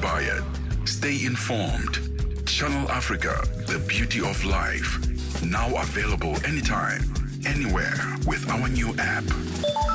expired. Stay informed. Channel Africa, the beauty of life. Now available anytime, anywhere with our new app.